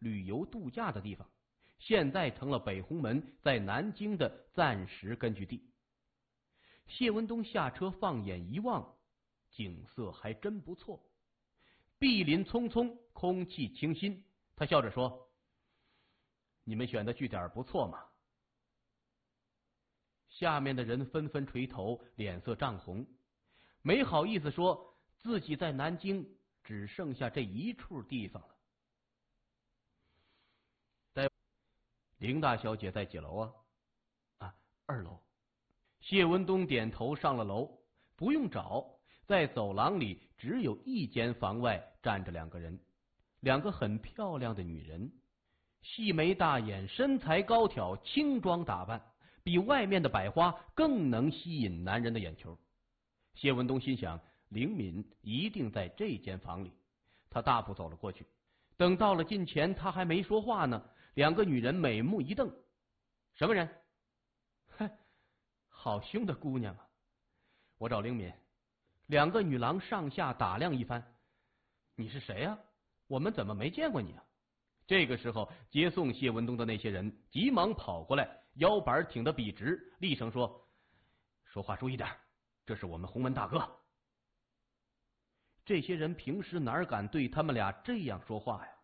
旅游度假的地方，现在成了北红门在南京的暂时根据地。谢文东下车放眼一望，景色还真不错，碧林葱葱，空气清新。他笑着说：“你们选的据点不错嘛。”下面的人纷纷垂头，脸色涨红，没好意思说自己在南京只剩下这一处地方了。林大小姐在几楼啊？2楼。谢文东点头上了楼，不用找，在走廊里只有一间房外站着2个人，2个很漂亮的女人，细眉大眼，身材高挑，轻装打扮，比外面的百花更能吸引男人的眼球。谢文东心想，灵敏一定在这间房里，他大步走了过去。等到了近前，他还没说话呢，2个女人美目一瞪：“什么人？”“哼，好凶的姑娘啊！我找灵敏。”2个女郎上下打量一番：“你是谁啊？我们怎么没见过你啊？”这个时候，接送谢文东的那些人急忙跑过来，腰板挺得笔直，厉声说：“说话注意点，这是我们洪门大哥。”这些人平时哪敢对他们俩这样说话呀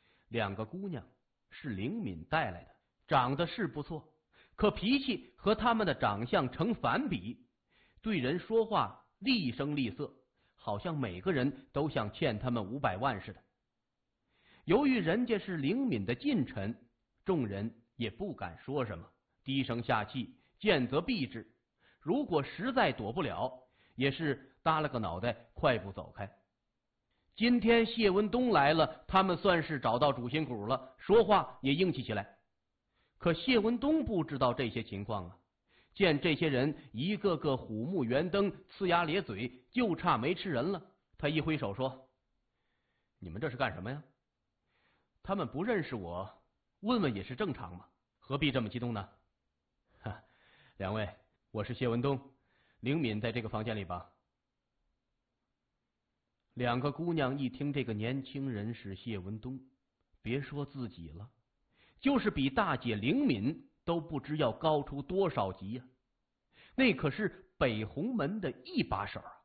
？2个姑娘是灵敏带来的，长得是不错，可脾气和他们的长相成反比，对人说话厉声厉色，好像每个人都像欠他们500万似的。由于人家是灵敏的近臣，众人也不敢说什么，低声下气，见则避之。如果实在躲不了，也是耷了个脑袋，快步走开。今天谢文东来了，他们算是找到主心骨了，说话也硬气起来。可谢文东不知道这些情况啊，见这些人一个个虎目圆瞪，呲牙咧嘴，就差没吃人了。他一挥手说：“你们这是干什么呀？”他们不认识我，问问也是正常嘛，何必这么激动呢？哈，2位，我是谢文东，灵敏在这个房间里吧。2个姑娘一听这个年轻人是谢文东，别说自己了，就是比大姐灵敏都不知要高出多少级呀！那可是北红门的一把手啊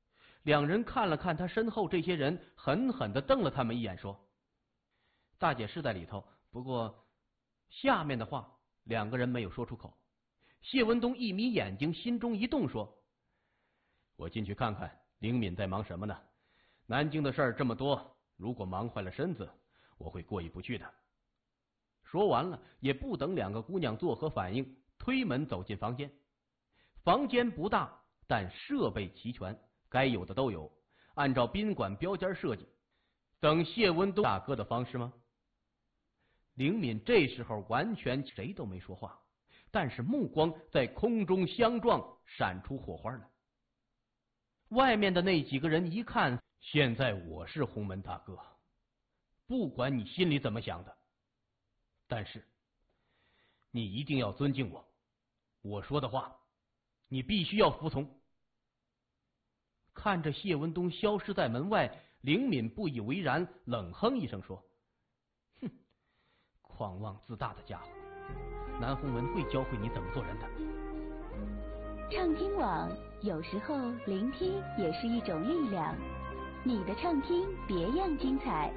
！2人看了看他身后这些人，狠狠地瞪了他们一眼，说：“大姐是在里头，不过……”下面的话2个人没有说出口。谢文东一眯眼睛，心中一动，说：“我进去看看灵敏在忙什么呢？南京的事儿这么多，如果忙坏了身子，我会过意不去的。”说完了，也不等2个姑娘作何反应，推门走进房间。房间不大，但设备齐全，该有的都有，按照宾馆标间设计。等谢文东大哥的方式吗？灵敏这时候完全谁都没说话，但是目光在空中相撞，闪出火花来。外面的那几个人一看，现在我是洪门大哥，不管你心里怎么想的，但是你一定要尊敬我，我说的话你必须要服从。看着谢文东消失在门外，灵敏不以为然，冷哼一声说：“哼，狂妄自大的家伙，南洪门会教会你怎么做人的。” 畅听网，有时候聆听也是一种力量。你的畅听别样精彩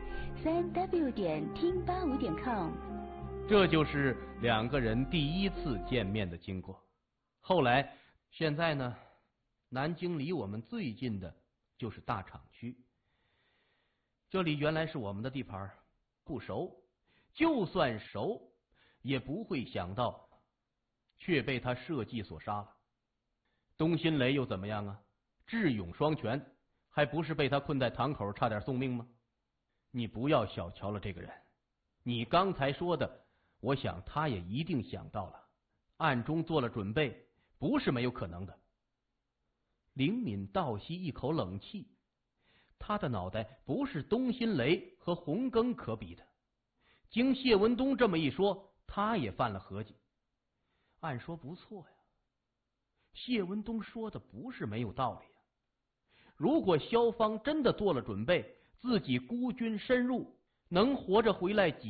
，3w 点听85.com。 这就是2个人第一次见面的经过。后来，现在呢，南京离我们最近的就是大厂区，这里原来是我们的地盘，不熟，就算熟，也不会想到，却被他设计所杀了。东辛雷又怎么样啊？智勇双全，还不是被他困在堂口，差点送命吗？你不要小瞧了这个人，你刚才说的，我想他也一定想到了，暗中做了准备，不是没有可能的。灵敏倒吸一口冷气，他的脑袋不是东辛雷和洪庚可比的。经谢文东这么一说，他也犯了合计。按说不错呀，谢文东说的不是没有道理呀。如果萧芳真的做了准备，自己孤军深入，能活着回来